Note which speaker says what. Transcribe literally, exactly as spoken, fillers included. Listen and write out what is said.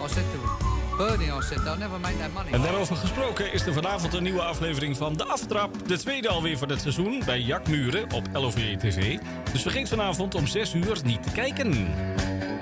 Speaker 1: I said to Bernie, I said, they'll never make that money.
Speaker 2: En daarover gesproken is er vanavond een nieuwe aflevering van De Aftrap. De tweede alweer van het seizoen bij Jack Muren op L O V E T V. Dus vergeet vanavond om zes uur niet te kijken.